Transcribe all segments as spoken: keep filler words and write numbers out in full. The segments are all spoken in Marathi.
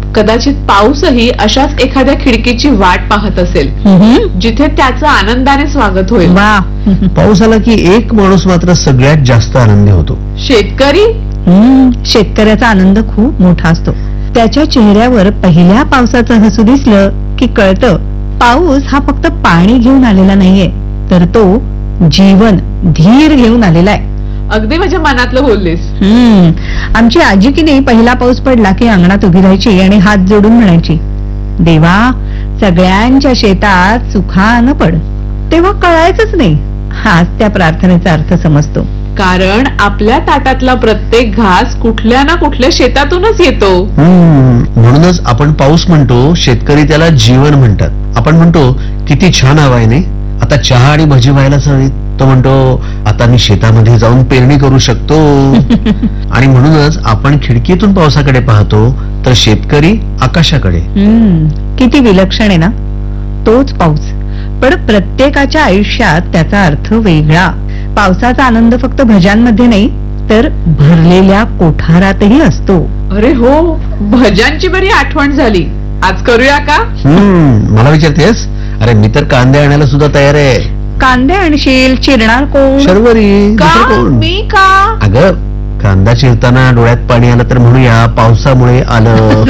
कदाचित पाऊसही अशाच एखाद्या खिडकीची वाट पाहत असेल जिथे त्याचं आनंदाने स्वागत होईल. वा. पाऊस आला की एक माणूस मात्र सगळ्यात जास्त आनंदी होतो. शेतकरी. शेतकऱ्याचा आनंद खूप मोठा असतो. त्याच्या चेहऱ्यावर पहिल्या पावसाचं हसू दिसलं की कळतं पाऊस हा फक्त पाणी घेऊन आलेला नाहीये, तर तो जीवन धीर घेऊन आलेला आहे. अगदी माझ्या मनातलं बोललीस. हम्म आमची आजी की नाही पहिला पाऊस पडला की अंगणात उभी राहायची आणि हात जोडून म्हणायची, देवा सगळ्यांच्या शेतात सुखानं पड. तेव्हा कळायचंच नाही, हाच त्या प्रार्थनेचा अर्थ समजतो. कारण आपल्या ताटातला प्रत्येक घास कुठल्या ना कुठल्या शेतातूनच येतो. म्हणूनच आपण पाऊस म्हणतो, शेतकरी त्याला जीवन म्हणतात. आपण म्हणतो किती छान हवा आहे नाही, आता चहा आणि भजी व्हायलाच हवीत. तो म्हणतो आता मी शेतामध्ये जाऊन पेरणी करू शकतो. आणि म्हणूनच आपण खिडकीतून पावसाकडे पाहतो तर शेतकरी आकाशाकडे. किती विलक्षण आहे ना तोच पाऊस, पण प्रत्येकाच्या आयुष्यात त्याचा अर्थ वेगळा. पावसाचा आनंद फक्त भज्यांमध्ये नाही तर भरलेल्या कोठारातही असतो. अरे हो, भज्यांची बरी आठवण झाली. आज करूया का? हम्म मला विचारतेस? अरे मी तर कांदे आणायला सुद्धा तयार आहे. कांदे आणशील? चिरणार कोण? शर्वरी. का? मी का? अगं कांदा चिरताना डोळ्यात पाणी आलं तर म्हणूया पावसामुळे आलं.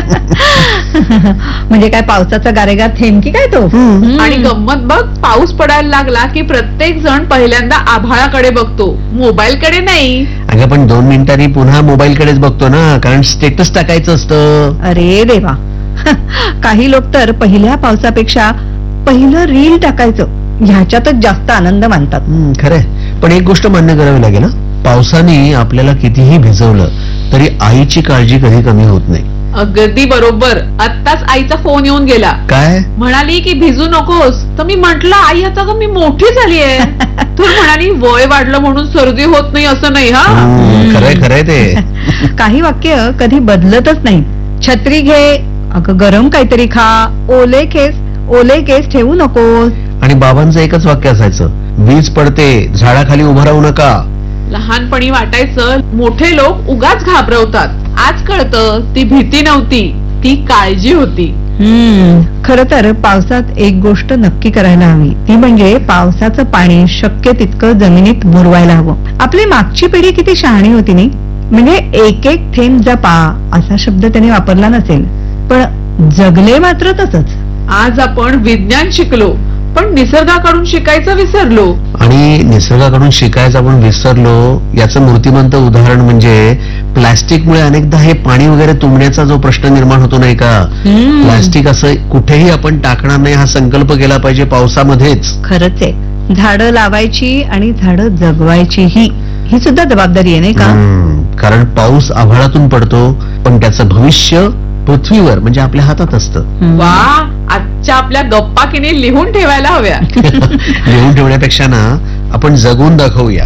म्हणजे काय पावसाचा गारेगार थेंब की काय तो? आणि गंमत बघ, पाऊस पडायला लागला की प्रत्येक जण पहिल्यांदा आभाळाकडे बघतो, मोबाईल कडे नाही. अगं पण दोन मिनिटांनी पुन्हा मोबाईल कडेच बघतो ना, कारण स्टेटस टाकायचं असतं. अरे देवा. काही लोक तर पहिल्या पावसापेक्षा पहिलं रील टाकायचं ह्याच्यातच जास्त आनंद मानतात. खरंय, पण एक गोष्ट मान्य करावी लागेल, पावसाने आपल्याला कितीही भिजवलं तरी आईची काळजी कधी कमी होत नाही. अगदी बरोबर. आत्ताच आईचा फोन येऊन गेला. काय म्हणाली की भिजू नकोस. तर मी म्हंटल आई आता ग मी मोठी झालीये. तर म्हणाली वय वाढलं म्हणून सर्दी होत नाही असं नाही. हा खरंय खरंय ते. काही वाक्य कधी बदलतच नाही. छत्री घे, अगं गरम काहीतरी खा, ओले केस ओले केस ठेवू नकोस. आणि बाबांचं एकच वाक्य असायचं, वीज पडते झाडाखाली उभं राहू नका. लहानपणी वाटायचं मोठे लोक उगाच घाबरवतात. आज कळतं ती भीती नव्हती, ती काळजी होती. हम्म खर तर पावसात एक गोष्ट नक्की करायला हवी, ती म्हणजे पावसाचं पाणी शक्य तितकं जमिनीत मुरवायला हवं. आपली मागची पिढी किती शहाणी होती नाही, म्हणजे एक एक थेंब जपा असा शब्द त्याने वापरला नसेल, पण जगले मात्र तसंच. आज आपण विज्ञान शिकलो पण निसर्गाकडून शिकायचं विसरलो. आणि निसर्गाकडून शिकायचं आपण विसरलो याचं मूर्तिमंत उदाहरण म्हणजे प्लास्टिकमुळे अनेकदा हे पाणी वगैरे तुंबण्याचा जो प्रश्न निर्माण होतो नाही का. प्लास्टिक असं कुठेही आपण टाकणार नाही हा संकल्प केला पाहिजे पावसामध्येच. खरंच आहे, झाडं लावायची आणि झाडं जगवायची ही ही सुद्धा जबाबदारी आहे नाही का. कारण पाऊस आभाळातून पडतो पण त्याचं भविष्य पृथ्वीवर म्हणजे आपल्या हातात असतं. वा, आजच्या आपल्या गप्पा किने लिहून ठेवायला हव्या. लिहून ठेवण्यापेक्षा ना आपण जगून दाखवूया.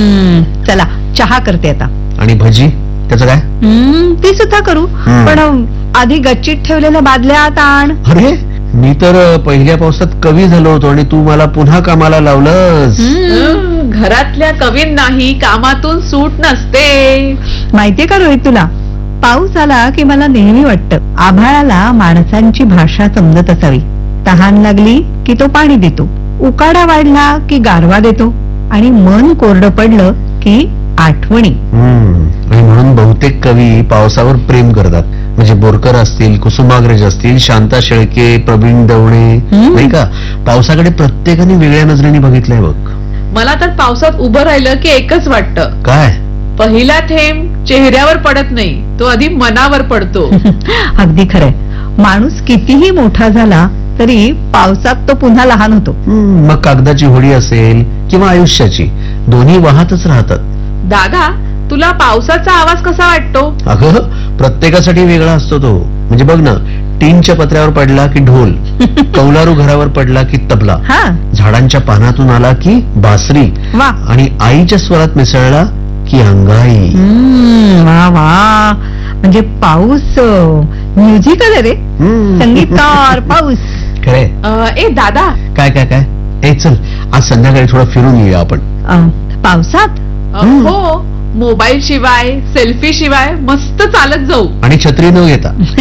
चला चहा करते आता. आणि भजी त्याचं काय? ती सुद्धा करू, पण आधी गच्चीत ठेवलेल्या बादल्या ताण. अरे मी तर पहिल्या पावसात कवी झालो होतो आणि तू मला पुन्हा कामाला लावलंस. घरातल्या कवींनाही कामातून सूट नसते. माहितीये का रोहित तुला, पाऊस आला की मला नेहमी वाटतं आभाळाला माणसांची भाषा समजत असावी. तहान लागली की तो पाणी देतो, उकाडा वाढला की गारवा देतो, आणि मन कोरडं पडलं की आठवणी. आणि म्हणून बहुतेक कवी पावसावर प्रेम करतात. म्हणजे बोरकर असतील, कुसुमाग्रज असतील, शांता शेळके, प्रवीण दवणे, नाही का. पावसाकडे प्रत्येकाने वेगळ्या नजरेने बघितलंय बघ. मला तर पावसात उभं राहिलं की एकच वाटतं, काय पहिला थेंब चेहऱ्यावर पडत नाही, तो आधी मनावर पडतो. अगदी खरंय. माणूस कितीही मोठा झाला तरी पावसात तो पुन्हा लहान होतो. मग कागदाची होडी असेल किंवा आयुष्याची, दोन्ही वाहतच राहतात. दादा, तुला पावसाचा आवाज कसा वाटतो? अगं प्रत्येकासाठी वेगळा असतो तो. म्हणजे बघ ना, टीनच्या पत्र्यावर पडला की ढोल, कौलारू घरावर पडला की तबला, झाडांच्या पानातून आला की बासरी, आणि आईच्या स्वरात मिसळला की अंगाई. वा वा, म्हणजे पाऊस म्युझिकल रे, संगीतकार पाऊस. खरे. ए दादा, काय काय काय ए चल आज संध्याकाळी थोडं फिरून येऊया आपण. पावसात? हो, मोबाईल शिवाय सेल्फी शिवाय मस्त चालत जाऊ. आणि छत्री न घेता.